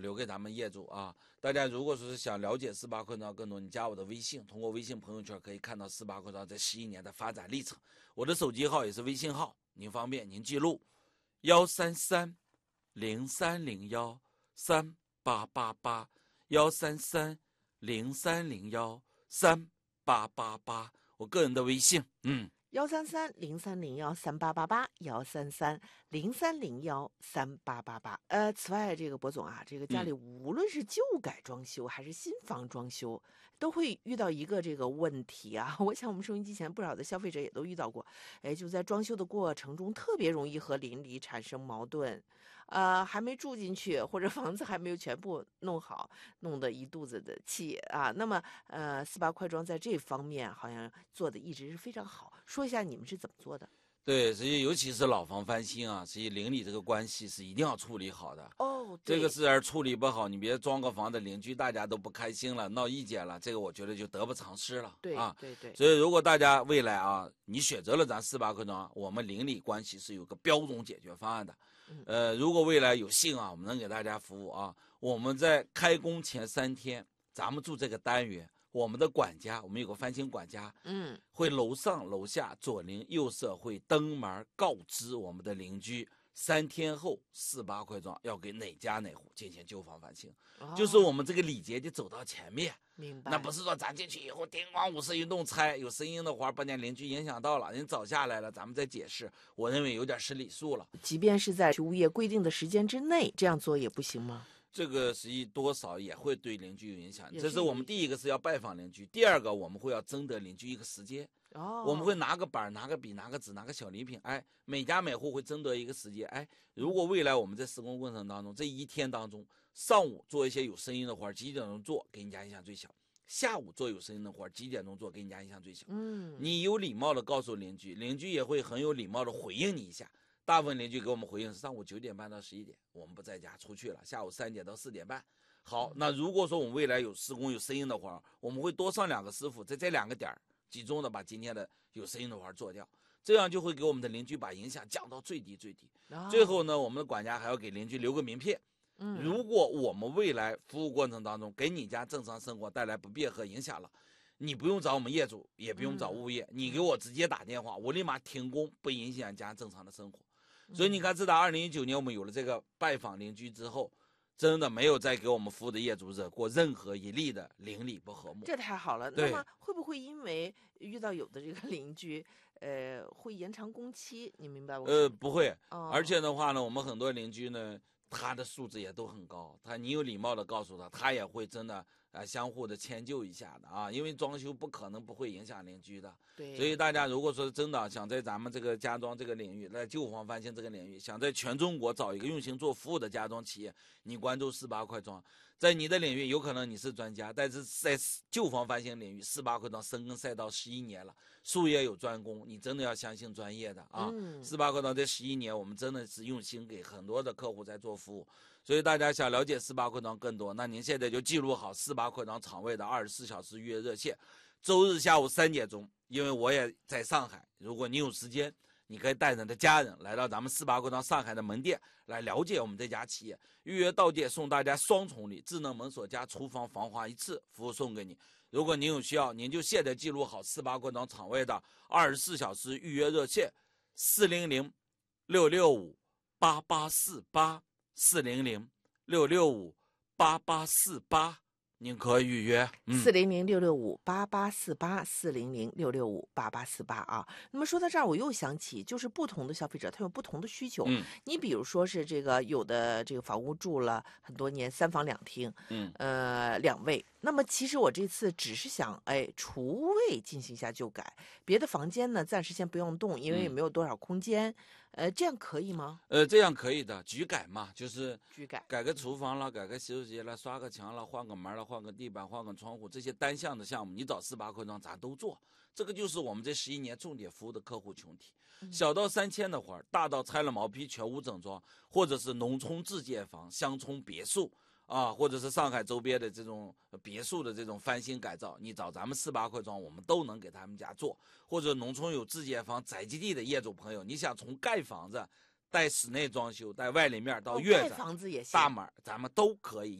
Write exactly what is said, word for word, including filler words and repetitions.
留给咱们业主啊。大家如果说是想了解四八扩张更多，你加我的微信，通过微信朋友圈可以看到四八扩张这十一年的发展历程。我的手机号也是微信号，您方便您记录幺三三零三零幺三八八八幺三三零三零幺三八八八，我个人的微信，嗯。 幺三三零三零幺三八八八，幺三三零三零幺三八八八。呃，此外，这个博总啊，这个家里无论是旧改装修还是新房装修，都会遇到一个这个问题啊。我想我们收音机前不少的消费者也都遇到过，哎，就在装修的过程中，特别容易和邻里产生矛盾，呃，还没住进去，或者房子还没有全部弄好，弄得一肚子的气啊。那么，呃，四八快装在这方面好像做的一直是非常好。说一下你们是怎么做的？ 对，所以尤其是老房翻新啊，所以邻里这个关系是一定要处理好的。 哦， 这个事儿处理不好，你别装个房的邻居大家都不开心了，闹意见了，这个我觉得就得不偿失了。 对啊， 对对。 所以如果大家未来啊，你选择了咱四八扩张，我们邻里关系是有个标准解决方案的。 嗯、 呃，如果未来有幸啊，我们能给大家服务啊，我们在开工前三天，咱们住这个单元。我们的管家，我们有个翻新管家， 嗯， 会楼上楼下左邻右舍会登门告知我们的邻居，三天后四八快装要给哪家哪户进行旧房翻新，哦、就是我们这个礼节得走到前面。 明白？ 那不是说咱进去以后叮咣五十一动拆，有声音的话把那邻居影响到了，人早下来了，咱们再解释，我认为有点失礼数了。 即便是在物业规定的时间之内，这样做也不行吗？ 这个实际多少也会对邻居有影响，这是我们第一个是要拜访邻居，第二个我们会要征得邻居一个时间， 哦， 我们会拿个板拿个笔拿个纸拿个小礼品，哎，每家每户会征得一个时间，哎，如果未来我们在施工过程当中这一天当中，上午做一些有声音的活，几点钟做给你家影响最小，下午做有声音的活，几点钟做给你家影响最小， 嗯， 你有礼貌的告诉邻居，邻居也会很有礼貌的回应你一下。大部分邻居给我们回应是上午九点半到十一点，我们不在家出去了，下午三点到四点半。好，那如果说我们未来有施工有声音的话，我们会多上两个师傅，在这两个点集中的把今天的有声音的活做掉，这样就会给我们的邻居把影响降到最低最低。哦、最后呢，我们的管家还要给邻居留个名片。嗯，如果我们未来服务过程当中给你家正常生活带来不便和影响了，你不用找我们业主，也不用找物业，嗯、你给我直接打电话，我立马停工，不影响家正常的生活。所以你看，自打二零一九年我们有了这个拜访邻居之后，真的没有再给我们服务的业主惹过任何一例的邻里不和睦。 这太好了。那么会不会因为遇到有的这个邻居，呃，会延长工期？你明白吗？ 呃，不会。 哦、 而且的话呢，我们很多邻居呢，他的素质也都很高。他你有礼貌的告诉他，他也会真的。啊，相互的迁就一下的啊，因为装修不可能不会影响邻居的， 对。 所以大家如果说真的想在咱们这个家装这个领域，在旧房翻新这个领域，想在全中国找一个用心做服务的家装企业，你关注四八快装，在你的领域有可能你是专家，但是在旧房翻新领域，四八快装深耕赛道十一年了，术业有专攻，你真的要相信专业的啊。四八快装这十一年，我们真的是用心给很多的客户在做服务。所以大家想了解四八快装更多，那您现在就记录好四八快装厂位的二十四小时预约热线，周日下午三点钟，因为我也在上海，如果你有时间，你可以带着你的家人来到咱们四八快装上海的门店来了解我们这家企业，预约到店送大家双重礼，智能门锁加厨房防滑一次服务送给你。如果您有需要，您就现在记录好四八快装厂位的二十四小时预约热线四零零六六五八八四八。四零零六六五八八四八，您可以预约。 四零零六六五八八四八，四零零六六五八八四八啊。那么说到这儿，我又想起，就是不同的消费者他有不同的需求。 嗯， 你比如说是这个有的这个房屋住了很多年，三房两厅， 嗯， 呃，两卫。那么其实我这次只是想，哎，厨卫进行一下旧改，别的房间呢暂时先不用动，因为也没有多少空间。嗯、呃，这样可以吗？ 呃，这样可以的，局改嘛，就是局改， 改个厨房了，改个洗手间了，刷个墙了，换个门了，换个地板，换个窗户，这些单项的项目，你找四八快装咱都做。这个就是我们这十一年重点服务的客户群体，嗯、小到三千的活儿，大到拆了毛坯全屋整装，或者是农村自建房、乡村别墅。啊，或者是上海周边的这种别墅的这种翻新改造，你找咱们四八快装，我们都能给他们家做。或者农村有自建房、宅基地的业主朋友，你想从盖房子、带室内装修、带外立面到院子、 哦、盖房子也行， 大门，咱们都可以。